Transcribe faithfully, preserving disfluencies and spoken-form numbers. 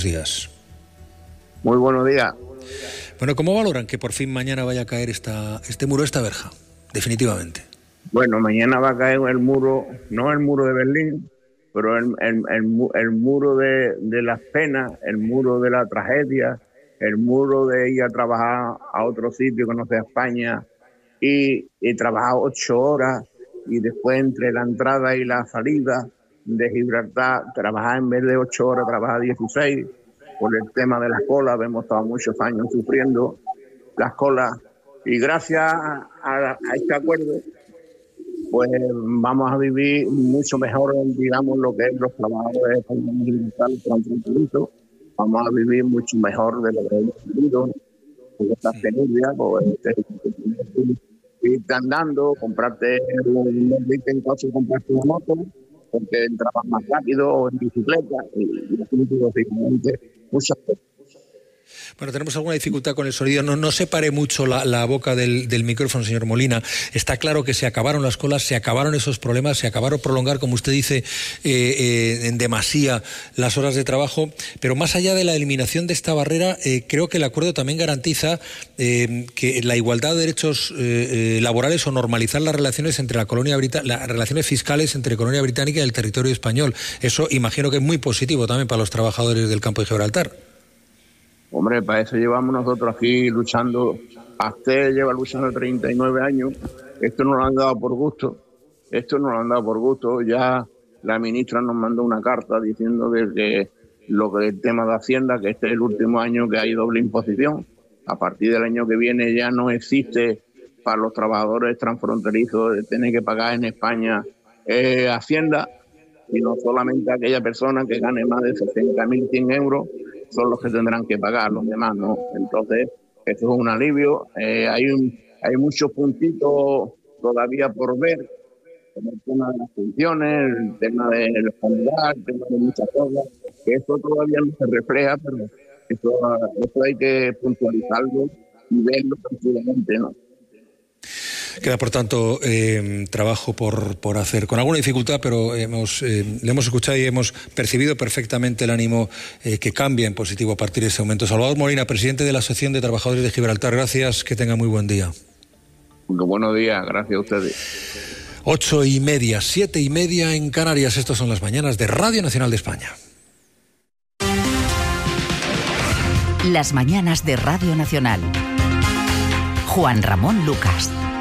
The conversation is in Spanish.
buenos días. Muy buenos días. Bueno, ¿cómo valoran que por fin mañana vaya a caer esta, este muro, esta verja? Definitivamente. Bueno, mañana va a caer el muro, no el muro de Berlín, pero el, el, el, el muro de, de las penas, el muro de la tragedia, el muro de ir a trabajar a otro sitio que no sea España y, y trabajar ocho horas y después entre la entrada y la salida de Gibraltar, trabajar en vez de ocho horas, trabajar dieciséis. Por el tema de las colas, hemos estado muchos años sufriendo las colas y gracias a, a este acuerdo pues vamos a vivir mucho mejor, digamos, lo que es los trabajadores transfronterizos, vamos a vivir mucho mejor de lo que hemos vivido, porque estas penurias, pues irte andando, comprarte un en coche, comprarte una moto, porque trabajas más rápido o en bicicleta, y, y muchas cosas. Bueno, tenemos alguna dificultad con el sonido. No, no separe mucho la, la boca del, del micrófono, señor Molina. Está claro que se acabaron las colas, se acabaron esos problemas, se acabaron prolongar, como usted dice, eh, eh, en demasía las horas de trabajo. Pero más allá de la eliminación de esta barrera, eh, creo que el acuerdo también garantiza eh, que la igualdad de derechos eh, eh, laborales o normalizar las relaciones entre la colonia británica, las relaciones fiscales entre Colonia Británica y el territorio español. Eso imagino que es muy positivo también para los trabajadores del campo de Gibraltar. Hombre, para eso llevamos nosotros aquí luchando. Azte lleva luchando treinta y nueve años. Esto no lo han dado por gusto. Esto no lo han dado por gusto. Ya la ministra nos mandó una carta diciendo que, que lo que el tema de Hacienda, que este es el último año que hay doble imposición. A partir del año que viene ya no existe para los trabajadores transfronterizos de tener que pagar en España eh, Hacienda, sino solamente aquella persona que gane más de sesenta mil cien euros son los que tendrán que pagar, los demás no. Entonces, eso es un alivio. Eh, hay, un, hay muchos puntitos todavía por ver, como el tema de las funciones, el tema del escondar, el tema de muchas cosas, que eso todavía no se refleja, pero eso, eso hay que puntualizarlo y verlo tranquilamente, ¿no? Queda, por tanto, eh, trabajo por, por hacer, con alguna dificultad, pero hemos, eh, le hemos escuchado y hemos percibido perfectamente el ánimo eh, que cambia en positivo a partir de ese momento. Salvador Molina, presidente de la Asociación de Trabajadores de Gibraltar, gracias, que tenga muy buen día. Buenos días, gracias a ustedes. Ocho y media, siete y media en Canarias, estas son las mañanas de Radio Nacional de España. Las mañanas de Radio Nacional. Juan Ramón Lucas.